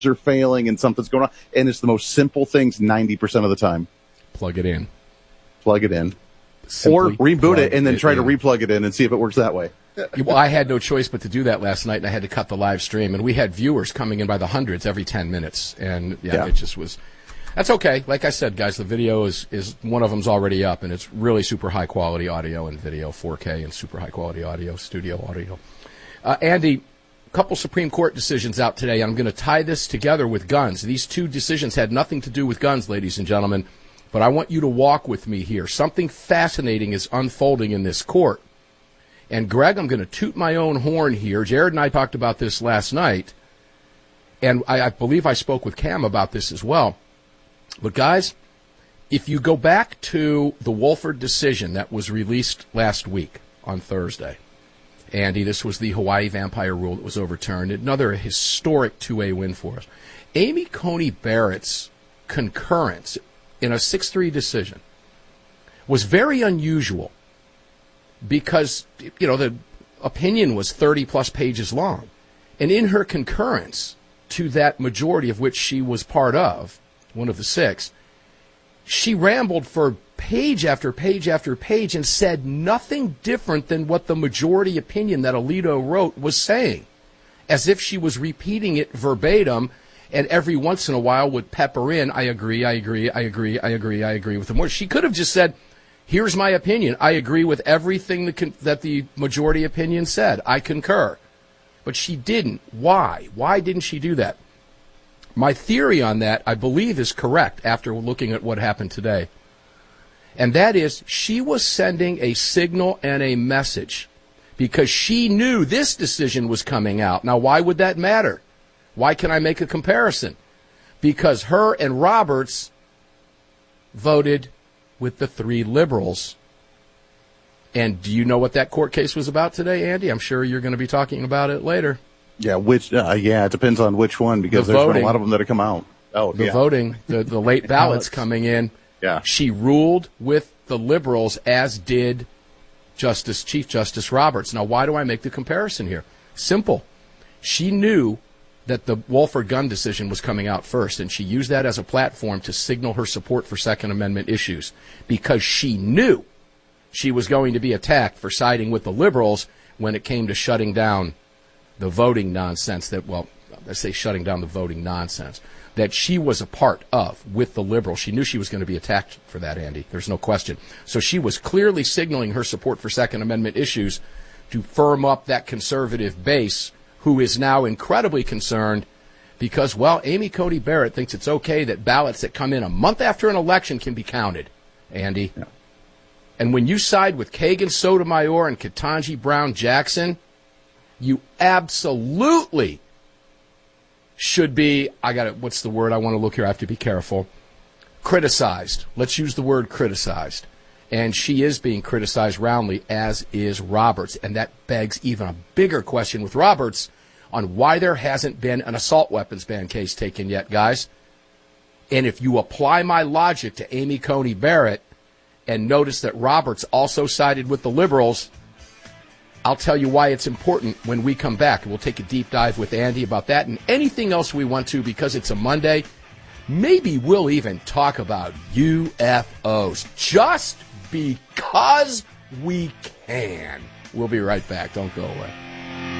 are failing and something's going on. And it's the most simple things 90% of the time. Plug it in. Simply or reboot it and then try to replug it in and see if it works that way. Well, I had no choice but to do that last night, and I had to cut the live stream. And we had viewers coming in by the hundreds every 10 minutes. And, it just was... That's okay. Like I said, guys, the video is one of them's already up, and it's really super high-quality audio and video, 4K and super high-quality audio, studio audio. Andy, a couple Supreme Court decisions out today. I'm going to tie this together with guns. These two decisions had nothing to do with guns, ladies and gentlemen, but I want you to walk with me here. Something fascinating is unfolding in this court. And, Greg, I'm going to toot my own horn here. Jared and I talked about this last night, and I believe I spoke with Cam about this as well. But, guys, if you go back to the Wolford decision that was released last week on Thursday, Andy, this was the Hawaii vampire rule that was overturned, another historic 2A win for us. Amy Coney Barrett's concurrence in a 6-3 decision was very unusual because, the opinion was 30-plus pages long. And in her concurrence to that majority of which she was part of, one of the 6, she rambled for page after page after page and said nothing different than what the majority opinion that Alito wrote was saying, as if she was repeating it verbatim, and every once in a while would pepper in, I agree with them. She could have just said, here's my opinion. I agree with everything that the majority opinion said. I concur. But she didn't. Why? Why didn't she do that? My theory on that, I believe, is correct after looking at what happened today. And that is, she was sending a signal and a message because she knew this decision was coming out. Now, why would that matter? Why can I make a comparison? Because her and Roberts voted with the 3 liberals. And do you know what that court case was about today, Andy? I'm sure you're going to be talking about it later. Yeah, it depends on which one, because there's been a lot of them that have come out. Voting, the late ballots coming in. Yeah. She ruled with the liberals, as did Chief Justice Roberts. Now, why do I make the comparison here? Simple. She knew that the Wolford gun decision was coming out first, and she used that as a platform to signal her support for Second Amendment issues, because she knew she was going to be attacked for siding with the liberals when it came to shutting down the voting nonsense shutting down the voting nonsense that she was a part of with the liberals. She knew she was going to be attacked for that, Andy. There's no question. So she was clearly signaling her support for Second Amendment issues to firm up that conservative base, who is now incredibly concerned because, Amy Coney Barrett thinks it's okay that ballots that come in a month after an election can be counted, Andy. Yeah. And when you side with Kagan Sotomayor and Ketanji Brown Jackson, you absolutely should be, what's the word I want to look here? I have to be careful. Criticized. Let's use the word criticized. And she is being criticized roundly, as is Roberts. And that begs even a bigger question with Roberts on why there hasn't been an assault weapons ban case taken yet, guys. And if you apply my logic to Amy Coney Barrett and notice that Roberts also sided with the liberals, I'll tell you why it's important when we come back. We'll take a deep dive with Andy about that and anything else we want to, because it's a Monday. Maybe we'll even talk about UFOs just because we can. We'll be right back. Don't go away.